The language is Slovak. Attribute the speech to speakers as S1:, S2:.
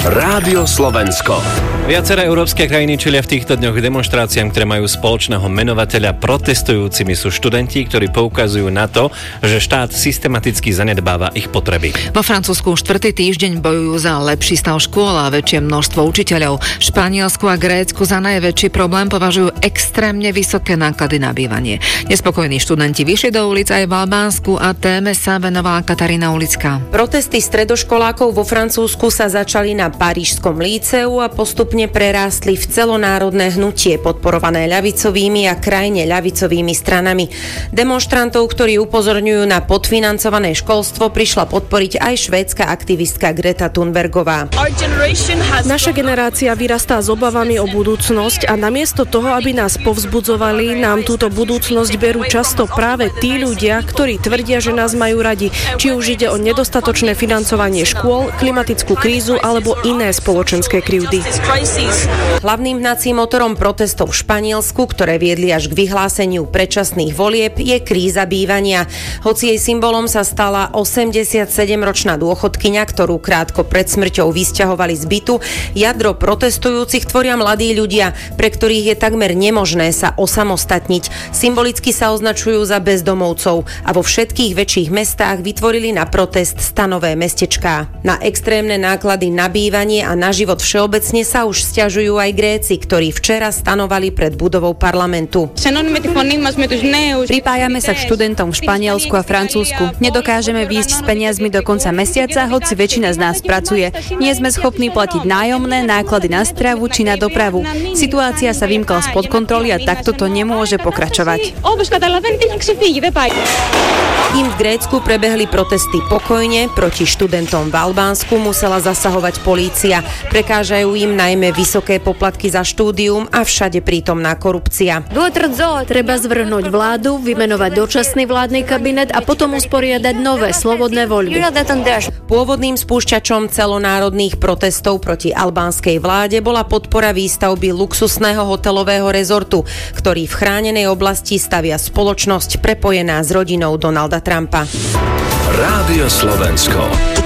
S1: Rádio Slovensko.
S2: Viaceré európske krajiny čelia v týchto dňoch demonštráciám, ktoré majú spoločného menovateľa. Protestujúcimi sú študenti, ktorí poukazujú na to, že štát systematicky zanedbáva ich potreby.
S3: Vo Francúzsku štvrtý týždeň bojujú za lepší stav škôl a väčšie množstvo učiteľov. Španielsku a Grécku za najväčší problém považujú extrémne vysoké náklady na bývanie. Nespokojní študenti vyšli do ulic aj v Albánsku a téme sa venovala Katarína Ulická.
S4: Protesty stredoškolákov vo Francúzsku sa začali na Parížskom líceu a postupne prerástli v celonárodné hnutie podporované ľavicovými a krajne ľavicovými stranami. Demonštrantov, ktorí upozorňujú na podfinancované školstvo, prišla podporiť aj švédska aktivistka Greta Thunbergová.
S5: Naša generácia vyrastá s obavami o budúcnosť a namiesto toho, aby nás povzbudzovali, nám túto budúcnosť berú často práve tí ľudia, ktorí tvrdia, že nás majú radi. Či už ide o nedostatočné financovanie škôl, klimatickú krízu alebo iné spoločenské krivdy.
S4: Hlavným hnacím motorom protestov v Španielsku, ktoré viedli až k vyhláseniu predčasných volieb, je kríza bývania. Hoci jej symbolom sa stala 87-ročná dôchodkyňa, ktorú krátko pred smrťou vysťahovali z bytu, jadro protestujúcich tvoria mladí ľudia, pre ktorých je takmer nemožné sa osamostatniť. Symbolicky sa označujú za bezdomovcov a vo všetkých väčších mestách vytvorili na protest stanové mestečká. Na extrémne náklady na bývanie a na život všeobecne sa už sťažujú aj Gréci, ktorí včera stanovali pred budovou parlamentu.
S6: Pripájame sa k študentom v Španielsku a Francúzsku. Nedokážeme výjsť s peniazmi do konca mesiaca, hoci väčšina z nás pracuje. Nie sme schopní platiť nájomné, náklady na stravu či na dopravu. Situácia sa vymkla spod kontroly a takto to nemôže pokračovať.
S4: Kým v Grécku prebehli protesty pokojne, proti študentom v Albánsku musela zasahovať polícia. Prekážajú im najmä vysoké poplatky za štúdium a všade prítomná korupcia.
S5: Treba zvrhnúť vládu, vymenovať dočasný vládny kabinet a potom usporiadať nové slobodné voľby.
S4: Pôvodným spúšťačom celonárodných protestov proti albánskej vláde bola podpora výstavby luxusného hotelového rezortu, ktorý v chránenej oblasti stavia spoločnosť prepojená s rodinou Donalda Trumpa.
S1: Rádio Slovensko.